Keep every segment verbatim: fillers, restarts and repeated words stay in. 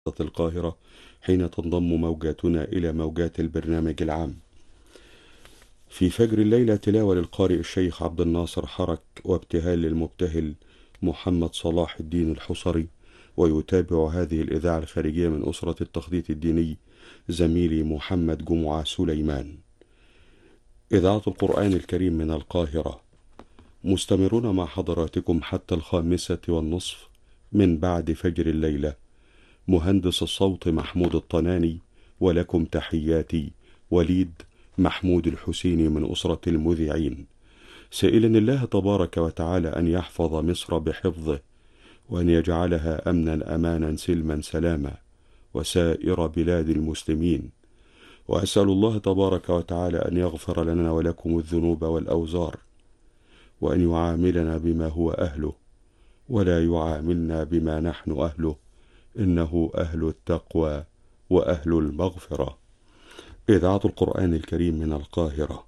القاهرة حين تنضم موجاتنا إلى موجات البرنامج العام. في فجر الليلة تلاوة للقارئ الشيخ عبد الناصر حرك، وابتهال للمبتهل محمد صلاح الدين الحصري. ويتابع هذه الإذاعة الخارجية من أسرة التخطيط الديني زميلي محمد جمعة سليمان. إذاعة القرآن الكريم من القاهرة، مستمرون مع حضراتكم حتى الخامسة والنصف من بعد فجر الليلة. مهندس الصوت محمود الطناني، ولكم تحياتي وليد محمود الحسيني من أسرة المذيعين، سائلا الله تبارك وتعالى أن يحفظ مصر بحفظه، وأن يجعلها أمنا أمانا سلما سلاما، وسائر بلاد المسلمين. وأسأل الله تبارك وتعالى أن يغفر لنا ولكم الذنوب والأوزار، وأن يعاملنا بما هو أهله، ولا يعاملنا بما نحن أهله، إنه أهل التقوى وأهل المغفرة. إذاعة القرآن الكريم من القاهرة.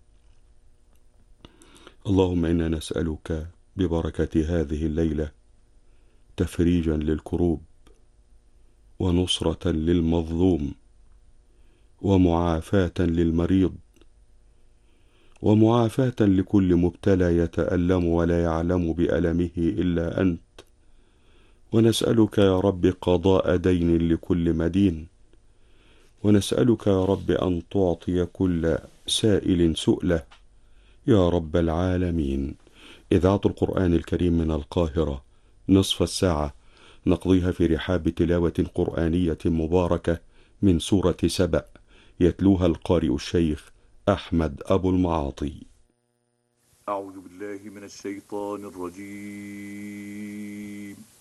اللهم إنا نسألك ببركة هذه الليلة تفريجا للكروب، ونصرة للمظلوم، ومعافاة للمريض، ومعافاة لكل مبتلى يتألم ولا يعلم بألمه إلا أنت. ونسألك يا رب قضاء دين لكل مدين، ونسألك يا رب أن تعطي كل سائل سؤله يا رب العالمين. إذاعة القرآن الكريم من القاهرة، نصف الساعة نقضيها في رحاب تلاوة قرآنية مباركة من سورة سبأ، يتلوها القارئ الشيخ أحمد أبو المعاطي. أعوذ بالله من الشيطان الرجيم.